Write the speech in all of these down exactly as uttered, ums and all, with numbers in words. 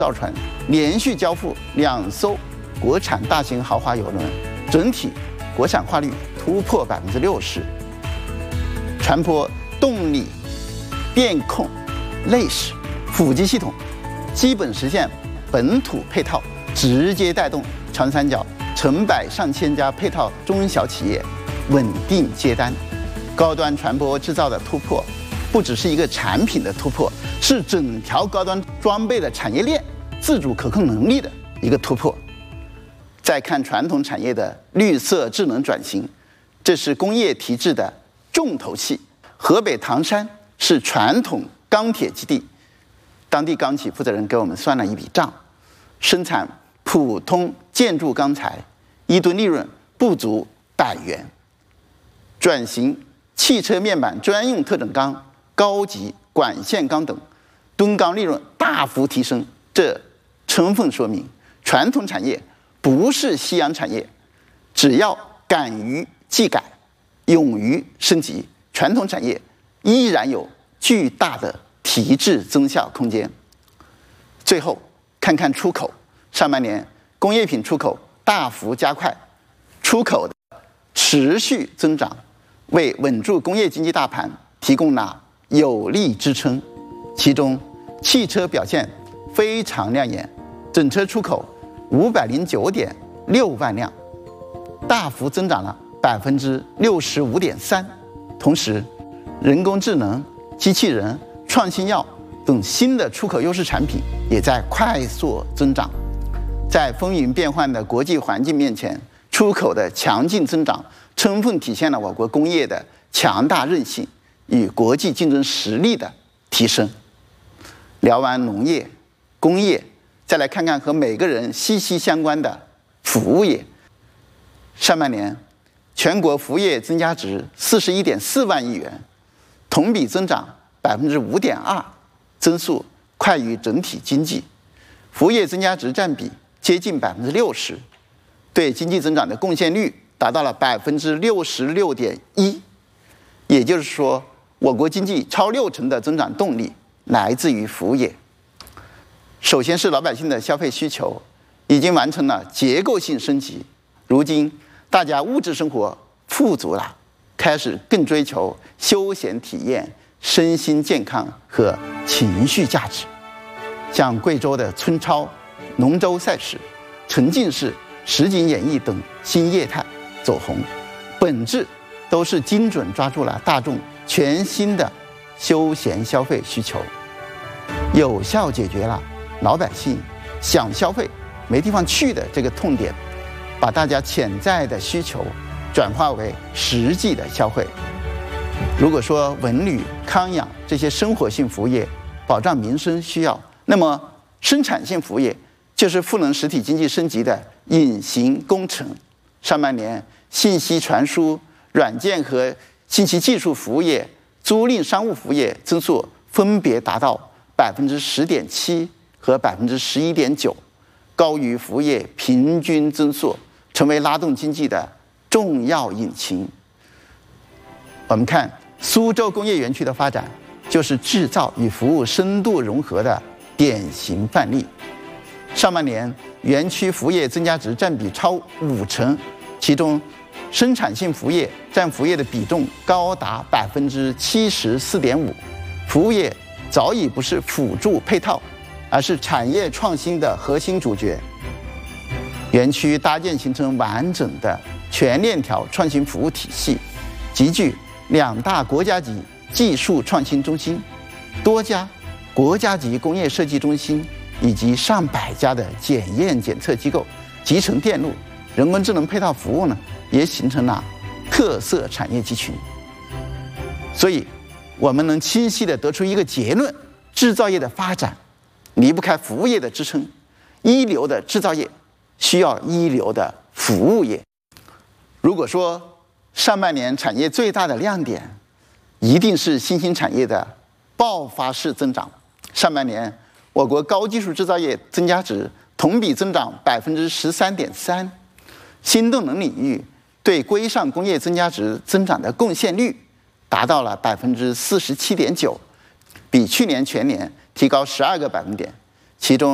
造船连续交付两艘国产大型豪华邮轮，整体国产化率突破百分之六十。船舶动力、电控、内饰、辅机系统基本实现本土配套，直接带动长三角成百上千家配套中小企业稳定接单。高端船舶制造的突破，不只是一个产品的突破，是整条高端装备的产业链自主可控能力的一个突破。再看传统产业的绿色智能转型，这是工业提质的重头戏。河北唐山是传统钢铁基地，当地钢企负责人给我们算了一笔账，生产普通建筑钢材一吨利润不足百元，转型汽车面板专用特整钢、高级管线钢等，吨钢利润大幅提升。这充分说明传统产业不是夕阳产业，只要敢于技改，勇于升级，传统产业依然有巨大的提质增效空间。最后看看出口，上半年工业品出口大幅加快，出口的持续增长，为稳住工业经济大盘提供了有力支撑。其中汽车表现非常亮眼，整车出口五百零九点六万辆，大幅增长了百分之六十五点三。同时，人工智能、机器人、创新药等新的出口优势产品也在快速增长。在风云变幻的国际环境面前，出口的强劲增长，充分体现了我国工业的强大韧性与国际竞争实力的提升。聊完农业、工业，再来看看和每个人息息相关的服务业。上半年，全国服务业增加值四十一点四万亿元，同比增长百分之五点二，增速快于整体经济。服务业增加值占比接近百分之六十，对经济增长的贡献率达到了百分之六十六点一。也就是说，我国经济超六成的增长动力来自于服务业。首先是老百姓的消费需求已经完成了结构性升级，如今大家物质生活富足了，开始更追求休闲体验、身心健康和情绪价值。像贵州的村超、龙舟赛事、沉浸式实景演绎等新业态走红，本质都是精准抓住了大众全新的休闲消费需求，有效解决了老百姓想消费没地方去的这个痛点，把大家潜在的需求转化为实际的消费。如果说文旅、康养这些生活性服务业保障民生需要，那么生产性服务业就是赋能实体经济升级的隐形工程。上半年，信息传输、软件和信息技术服务业、租赁商务服务业增速分别达到百分之十点七和百分之十一点九，高于服务业平均增速，成为拉动经济的重要引擎。我们看苏州工业园区的发展，就是制造与服务深度融合的典型范例。上半年，园区服务业增加值占比超五成，其中生产性服务业占服务业的比重高达百分之七十四点五。服务业早已不是辅助配套，而是产业创新的核心主角。园区搭建形成完整的全链条创新服务体系，集聚两大国家级技术创新中心、多家国家级工业设计中心以及上百家的检验检测机构，集成电路、人工智能配套服务呢，也形成了特色产业集群。所以，我们能清晰地得出一个结论：制造业的发展离不开服务业的支撑，一流的制造业需要一流的服务业。如果说上半年产业最大的亮点，一定是新兴产业的爆发式增长。上半年，我国高技术制造业增加值同比增长百分之十三点三，新动能领域对规上工业增加值增长的贡献率达到了百分之四十七点九，比去年全年提高十二个百分点。其中，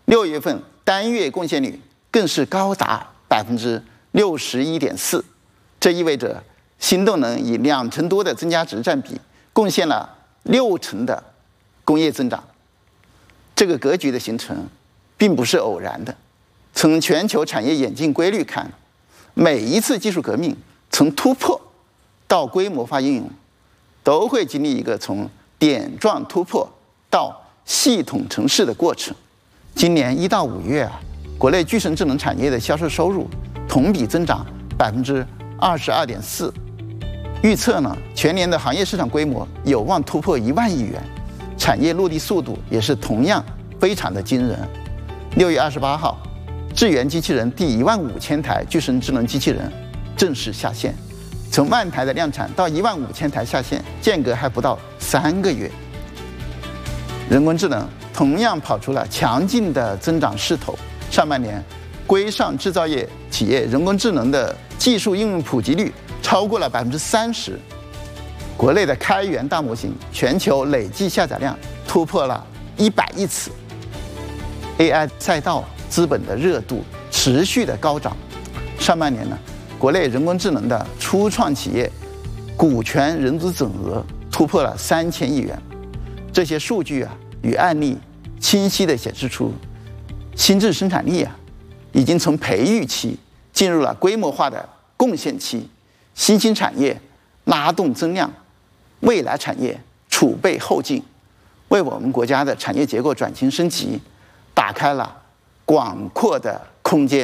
六月份单月贡献率更是高达百分之六十一点四，这意味着新动能以两成多的增加值占比，贡献了六成的工业增长。这个格局的形成，并不是偶然的。从全球产业演进规律看，每一次技术革命从突破到规模化应用，都会经历一个从点状突破到系统城市的过程。今年一到五月啊，国内具身智能产业的销售收入同比增长百分之二十二点四，预测呢全年的行业市场规模有望突破一万亿元，产业落地速度也是同样非常的惊人。六月二十八号，智源机器人第一万五千台具身智能机器人正式下线，从万台的量产到一万五千台下线，间隔还不到三个月。人工智能同样跑出了强劲的增长势头。上半年，规上制造业企业人工智能的技术应用普及率超过了百分之三十。国内的开源大模型全球累计下载量突破了一百亿次。A I 赛道资本的热度持续的高涨。上半年呢，国内人工智能的初创企业股权融资总额突破了三千亿元。这些数据啊与案例清晰地显示出，新智生产力啊已经从培育期进入了规模化的贡献期，新兴产业拉动增量，未来产业储备后劲，为我们国家的产业结构转型升级打开了广阔的空间。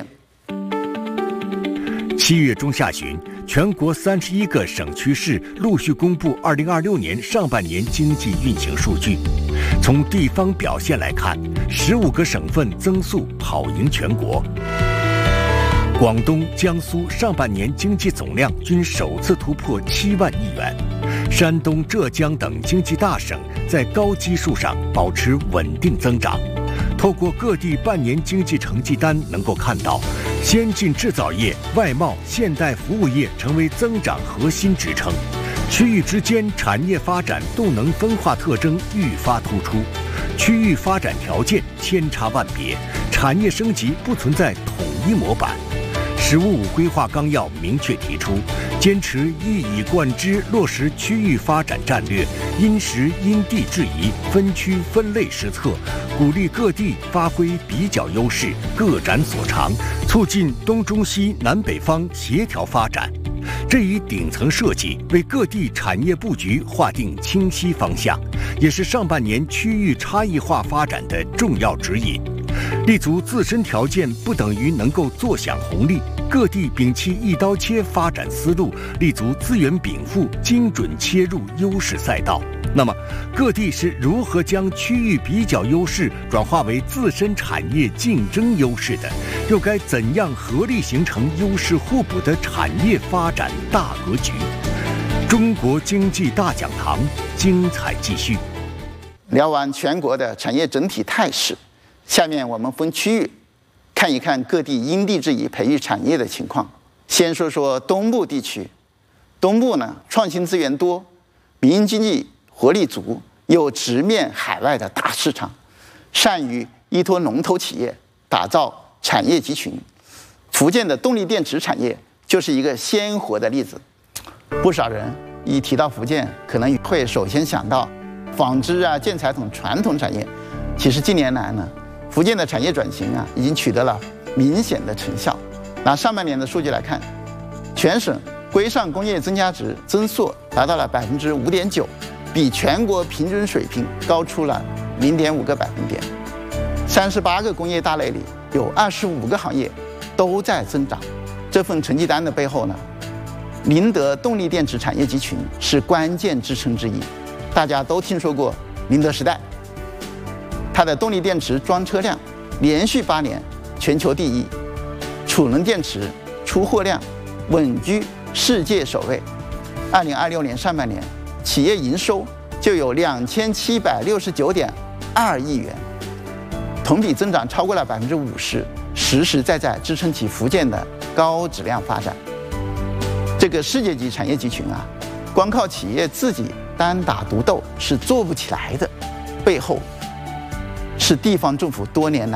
七月中下旬，全国三十一个省区市陆续公布二零二六年上半年经济运行数据。从地方表现来看，十五个省份增速跑赢全国。广东、江苏上半年经济总量均首次突破七万亿元，山东、浙江等经济大省在高基数上保持稳定增长。透过各地半年经济成绩单，能够看到，先进制造业、外贸、现代服务业成为增长核心支撑。区域之间产业发展动能分化特征愈发突出，区域发展条件千差万别，产业升级不存在统一模板。“十五五”规划纲要明确提出，坚持一以贯之落实区域发展战略，因时因地制宜，分区分类施策，鼓励各地发挥比较优势，各展所长，促进东中西南北方协调发展。这一顶层设计为各地产业布局划定清晰方向，也是上半年区域差异化发展的重要指引。立足自身条件不等于能够坐享红利，各地摒弃一刀切发展思路，立足资源禀赋，精准切入优势赛道。那么，各地是如何将区域比较优势转化为自身产业竞争优势的？又该怎样合力形成优势互补的产业发展大格局？中国经济大讲堂精彩继续。 聊完全国的产业整体态势，下面我们分区域看一看各地因地制宜培育产业的情况。先说说东部地区，东部呢创新资源多，民营经济活力足，有直面海外的大市场，善于依托龙头企业打造产业集群。福建的动力电池产业就是一个鲜活的例子。不少人一提到福建，可能会首先想到纺织啊、建材等传统产业。其实近年来呢，福建的产业转型啊，已经取得了明显的成效。拿上半年的数据来看，全省规上工业增加值增速达到了百分之五点九，比全国平均水平高出了零点五个百分点。三十八个工业大类里，有二十五个行业都在增长。这份成绩单的背后呢，宁德动力电池产业集群是关键支撑之一。大家都听说过宁德时代，它的动力电池装车量连续八年全球第一，储能电池出货量稳居世界首位。二零二六年上半年，企业营收就有两千七百六十九点二亿元，同比增长超过了百分之五十，实实在在支撑起福建的高质量发展。这个世界级产业集群啊，光靠企业自己单打独斗是做不起来的，背后是地方政府多年来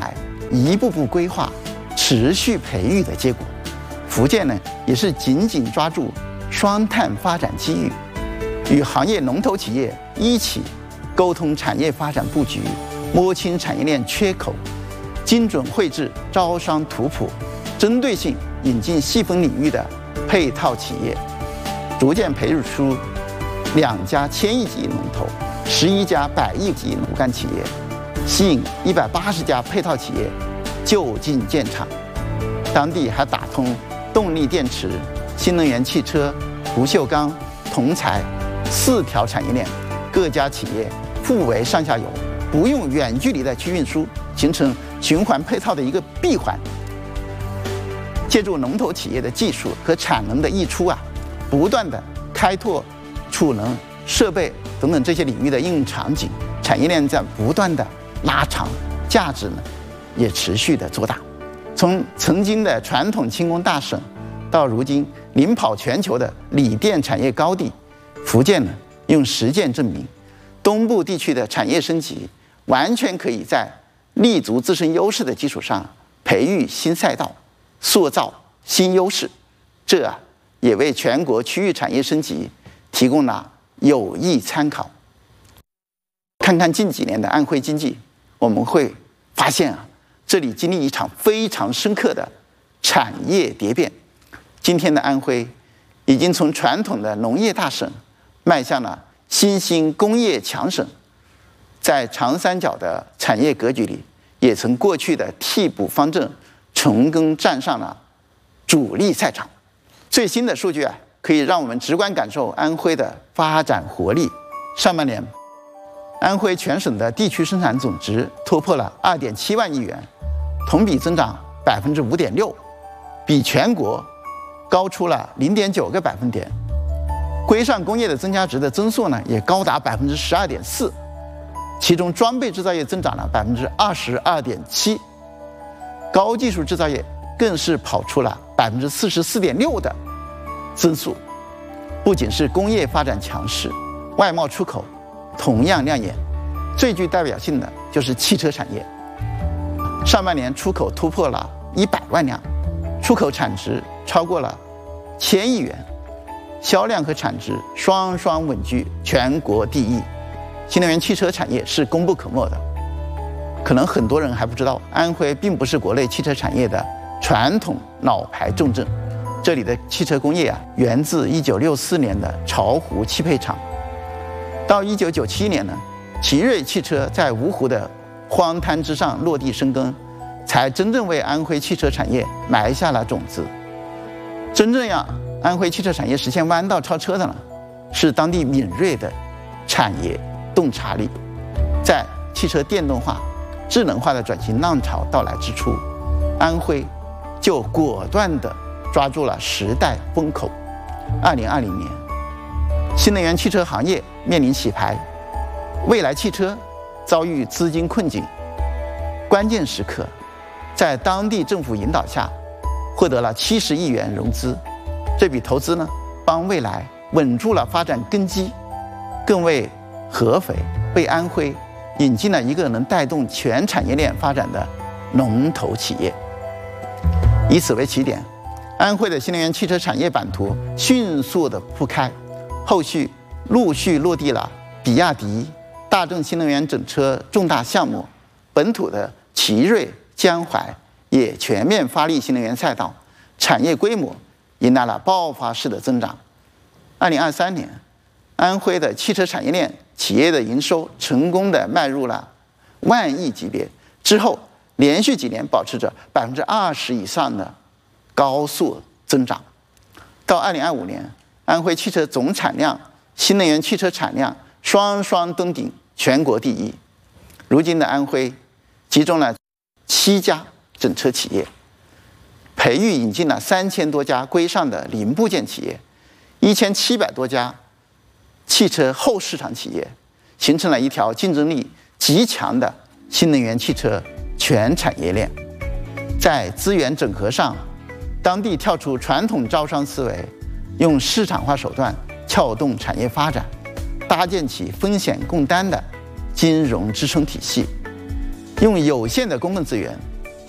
一步步规划、持续培育的结果。福建呢，也是紧紧抓住双碳发展机遇，与行业龙头企业一起沟通产业发展布局，摸清产业链缺口，精准绘制招商图谱，针对性引进细分领域的配套企业，逐渐培育出两家千亿级龙头、十一家百亿级骨干企业，吸引一百八十家配套企业就近建厂。当地还打通动力电池、新能源汽车、不锈钢、铜材四条产业链，各家企业互为上下游，不用远距离的去运输，形成循环配套的一个闭环。借助龙头企业的技术和产能的溢出啊，不断的开拓储能、设备等等这些领域的应用场景，产业链在不断的拉长，价值呢也持续的做大。从曾经的传统轻工大省，到如今领跑全球的锂电产业高地，福建呢用实践证明，东部地区的产业升级完全可以在立足自身优势的基础上，培育新赛道，塑造新优势。这啊也为全国区域产业升级提供了有益参考。看看近几年的安徽经济，我们会发现啊，这里经历一场非常深刻的产业蝶变。今天的安徽已经从传统的农业大省迈向了新兴工业强省，在长三角的产业格局里，也从过去的替补方阵重更站上了主力赛场。最新的数据啊，可以让我们直观感受安徽的发展活力。上半年，安徽全省的地区生产总值突破了二点七万亿元，同比增长百分之五点六，比全国高出了零点九个百分点。规上工业的增加值的增速呢，也高达百分之十二点四，其中装备制造业增长了百分之二十二点七，高技术制造业更是跑出了百分之四十四点六的增速。不仅是工业发展强势，外贸出口同样亮眼。最具代表性的就是汽车产业，上半年出口突破了一百万辆，出口产值超过了千亿元，销量和产值双双稳居全国第一。新能源汽车产业是功不可没的。可能很多人还不知道，安徽并不是国内汽车产业的传统老牌重镇，这里的汽车工业啊，源自一九六四年的巢湖汽配厂。到一九九七年呢，奇瑞汽车在芜湖的荒滩之上落地生根，才真正为安徽汽车产业埋下了种子。真正让安徽汽车产业实现弯道超车的呢，是当地敏锐的产业洞察力。在汽车电动化、智能化的转型浪潮到来之初，安徽就果断地抓住了时代风口。二零二零年，新能源汽车行业面临洗牌，蔚来汽车遭遇资金困境，关键时刻，在当地政府引导下，获得了七十亿元融资。这笔投资呢，帮蔚来稳住了发展根基，更为合肥、为安徽引进了一个能带动全产业链发展的龙头企业。以此为起点，安徽的新能源汽车产业版图迅速的铺开，后续陆续落地了比亚迪、大众新能源整车重大项目，本土的奇瑞、江淮也全面发力新能源赛道，产业规模迎来了爆发式的增长。二零二三年，安徽的汽车产业链企业的营收成功的迈入了万亿级别，之后连续几年保持着百分之二十以上的高速增长。到二零二五年，安徽汽车总产量、新能源汽车产量双双登顶全国第一。如今的安徽集中了七家整车企业，培育引进了三千多家规上的零部件企业，一千七百多家汽车后市场企业，形成了一条竞争力极强的新能源汽车全产业链。在资源整合上，当地跳出传统招商思维，用市场化手段撬动产业发展，搭建起风险共担的金融支撑体系，用有限的公共资源